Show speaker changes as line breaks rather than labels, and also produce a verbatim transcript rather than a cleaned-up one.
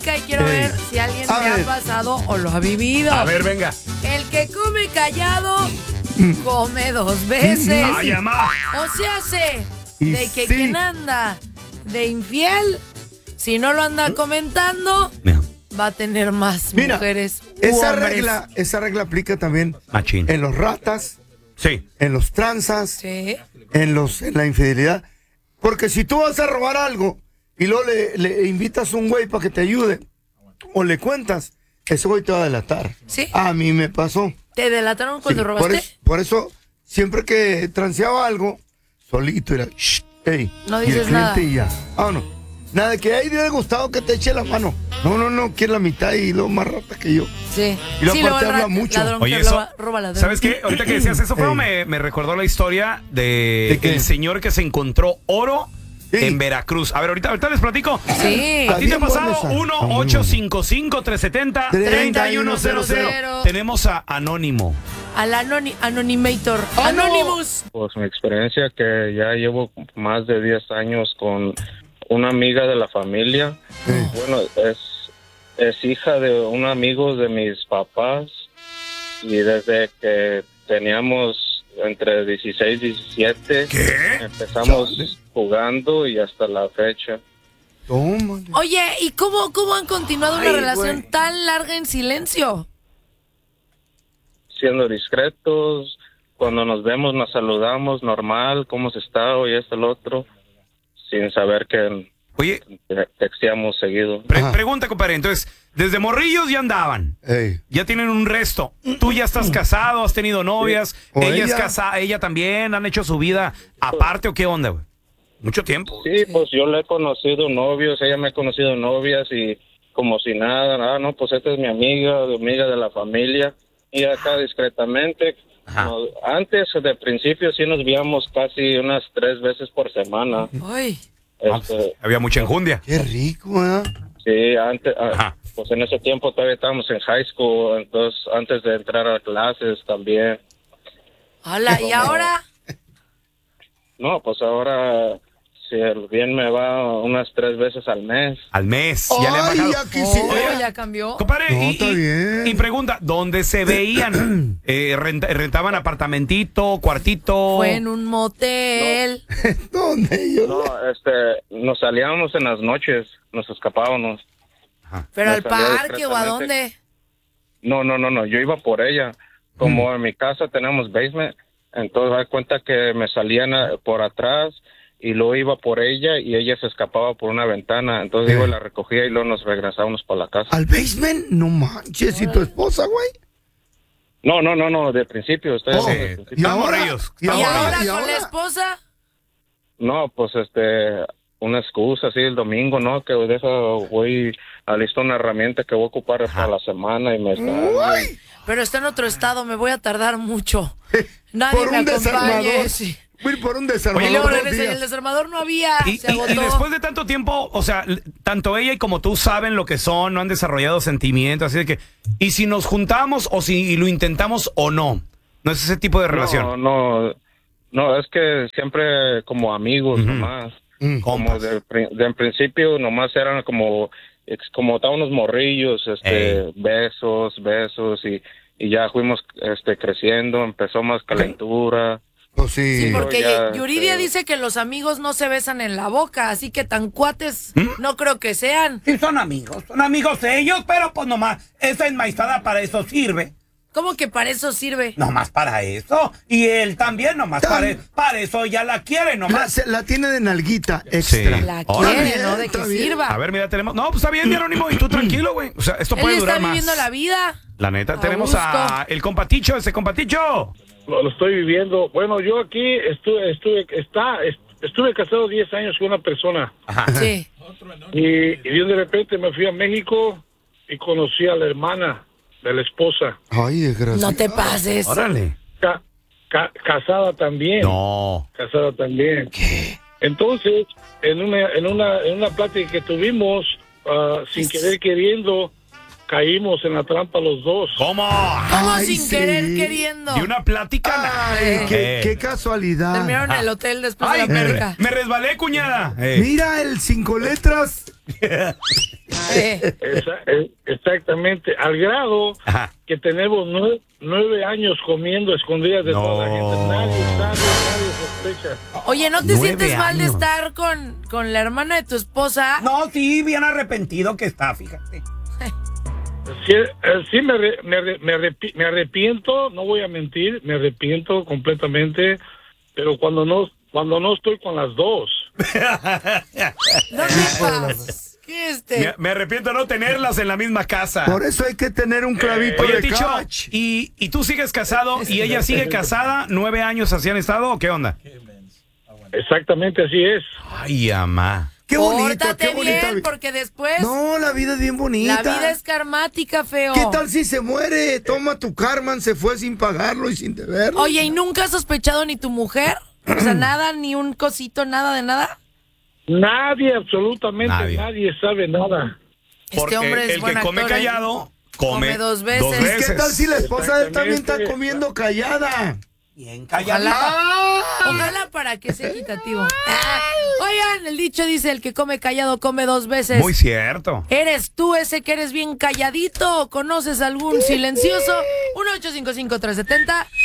y quiero
Ey.
ver si alguien
A
te
ver.
ha pasado o lo ha vivido.
A ver, venga.
El que come callado, come dos veces.
¡Ay, mamá!
O se hace
Y
de que
sí.
quien anda de infiel, si no lo anda comentando, va a tener más
Mira,
mujeres. u
esa
hombres.
regla, esa regla aplica también
Machín.
en los ratas,
Sí.
en los tranzas,
Sí.
en los en la infidelidad. Porque si tú vas a robar algo y luego le, le invitas a un güey para que te ayude o le cuentas, ese güey te va a delatar.
Sí.
A mí me pasó.
¿Te delataron
Sí,
cuando
por,
robaste?
eso, por eso, siempre que transeaba algo, solito era, shh, ey,
No
y el
dices
cliente
nada.
y ya. Ah, no. Nada de que ahí le gustado que te eche la mano. No, no, no, quiere la mitad y luego más rata que yo.
Sí.
Y luego
sí,
aparte
el
habla
ra-
mucho.
ladrón
Oye,
que
eso,
roba, roba ladrón.
¿sabes qué? Ahorita que decías eso, fue,
Ey.
me, me recordó la historia de
¿De qué?
el señor que se encontró oro
Sí.
en Veracruz. A ver, ahorita, ahorita les platico.
Sí.
¿A ti te ha
Está bien buena
pasado?
esa.
uno
Está muy
ocho cinco cinco, tres siete cero, tres uno cero cero. Tenemos a Anónimo.
Al anoni- Anonimator.
¡Ah, no!
Anonymous.
Pues mi experiencia que ya llevo más de diez años con una amiga de la familia. Bueno, es, es hija de un amigo de mis papás y desde que teníamos entre dieciséis y diecisiete
¿Qué?
empezamos
Chale.
jugando y hasta la fecha.
Tómale.
Oye, ¿y cómo, cómo han continuado una
Ay,
relación
güey.
tan larga en silencio?
Siendo discretos, cuando nos vemos nos saludamos normal, cómo se está y esto, el otro, sin saber que
Oye,
te- texteamos seguido.
pre-
Ajá.
pregunta, compadre. Entonces, desde morrillos ya andaban.
Ey.
Ya tienen un resto. Tú ya estás casado, has tenido novias.
O
Ella, es
ella.
casada, ella también. ¿Han hecho su vida aparte o qué onda, güey? Mucho tiempo.
Sí, pues yo le he conocido novios, ella me ha conocido novias y como si nada, ah, no, pues esta es mi amiga, mi amiga de la familia. Y acá discretamente,
Ajá.
no, antes de principio sí nos veíamos casi unas tres veces por semana.
Ay,
Este,
Había mucha enjundia.
Qué rico, ¿eh?
sí, antes, ah,
Ajá.
pues en ese tiempo todavía estábamos en high school, entonces antes de entrar a clases también.
hola, ¿y ahora?
No, pues ahora, si el bien me va unas tres veces al mes.
Al mes. Ya le han
Ay,
bajado.
ya quisiera.
Oh, ya cambió.
Compadre,
No,
y,
está
y-
bien.
y pregunta, ¿dónde se veían? Eh, renta- ¿Rentaban apartamentito, cuartito?
Fue en un motel.
¿Dónde yo?
No, este, nos salíamos en las noches, nos escapábamos.
¿Pero
Me
al
salió
parque o a
discretamente.
dónde?
No, no, no, no, yo iba por ella. Como en mi casa tenemos basement, entonces da cuenta que me salían a- por atrás y luego iba por ella y ella se escapaba por una ventana. Entonces
Eh.
iba y la recogía y luego nos regresábamos para la casa.
¿Al basement? No manches, ¿y tu esposa, güey?
No, no, no, no, de principio. Estoy
Oh,
hablando de
¿y
principio.
Están
ahora?
morrillos.
¿Y
¿Y
Están
ahora
morrillos.
¿Y
con
ahora?
la esposa?
No, pues este, una excusa así el domingo, ¿no? Que deja, voy a listar una herramienta que voy a ocupar para la semana y me está...
Uy,
Pero está en otro estado, me voy a tardar mucho. Nadie
por
me
un
acompañe.
desarmador.
Sí.
Voy por un
Y
desarmador.
luego
dos
regresé y
días.
el desarmador no había.
Y,
se
y-
agotó.
y después de tanto tiempo, o sea, l- tanto ella y como tú saben lo que son, no han desarrollado sentimientos, así de que, ¿y si nos juntamos o si lo intentamos o no? No es ese tipo de relación.
No, no, no, es que siempre como amigos nomás.
Mm.
Como
Compas.
de, pri- de en principio nomás eran como, ex- como estaban unos morrillos, este,
Ey.
besos, besos y, y ya fuimos este, creciendo, empezó más calentura.
Pues sí.
Sí, porque
ya,
Yuridia
este-
dice que los amigos no se besan en la boca, así que tan cuates no creo que sean.
Sí, son amigos, son amigos ellos, pero pues nomás, esa enmaizada para eso sirve.
¿Cómo que para eso sirve?
Nomás para eso. Y él también, nomás para, para eso ya la quiere,
La,
nomás.
se- la tiene de nalguita extra.
Sí.
La
Órale.
quiere, ¿no? De que
Está bien.
sirva.
A ver, mira, tenemos... No, pues está bien, mi Anónimo, y tú tranquilo, güey. O sea, esto
Él
puede
está
durar más.
viviendo la vida.
La neta,
A
tenemos a
gusto.
el compaticho, ese compaticho.
Lo, lo estoy viviendo. Bueno, yo aquí estuve, estuve, está, est- estuve casado diez años con una persona
Ajá.
Sí.
y, y yo de repente me fui a México y conocí a la hermana de la esposa,
Ay, desgraciado.
No te pases.
Órale.
ca- ca- casada también,
No.
casada también. Entonces, en una, en una, en una plática que tuvimos, ah, sin querer queriendo, caímos en la trampa los dos.
¿Cómo?
¿Cómo
Ay,
sin
sí.
querer queriendo?
De una plática.
Ay,
Eh.
qué, qué casualidad.
Terminaron en el hotel después
Ay,
de la
me,
plática.
me resbalé, cuñada. Eh.
Mira el cinco letras.
Esa- eh, exactamente, al grado
Ajá.
que tenemos nueve, nueve años comiendo escondidas de
No.
toda la gente. Nadie sabe, nadie sospecha.
Oye, ¿no te
Nueve
sientes mal de
años.
estar con, con la hermana de tu esposa?
No, sí, bien arrepentido que está, fíjate.
Sí, eh, sí me, arre- me, arre- me, arrepi- me arrepiento, no voy a mentir, me arrepiento completamente, pero cuando no cuando no estoy con las dos.
No te pases. ¿Qué este?
Me, me arrepiento de no tenerlas en la misma casa.
Por eso hay que tener un clavito
Oye,
de
Ticho,
catch.
¿y, ¿y tú sigues casado y ella sigue casada? ¿Nueve años así han estado o qué onda?
Exactamente así es.
Ay, amá.
Qué bonito,
Pórtate
qué bonita.
bien,
vi-
porque después
No, la vida es bien bonita.
la vida es karmática, feo.
¿Qué tal si se muere? Toma tu karma, se fue sin pagarlo y sin deberlo.
Oye, ¿y nunca has sospechado ni tu mujer? O sea, nada, ni un cosito, nada de nada.
Nadie, absolutamente
Nadie.
nadie, sabe nada.
Porque
Este hombre es
el que
buen
come
actor, ¿eh?
callado, come,
Come dos veces.
¿Qué tal si la esposa de él también está
Exactamente.
comiendo callada?
Bien
Ojalá,
calladita.
ojalá para que sea equitativo. Ah, oigan, el dicho dice, el que come callado come dos veces.
Muy cierto.
¿Eres tú ese que eres bien calladito o conoces algún silencioso? uno ocho cinco cinco tres siete cero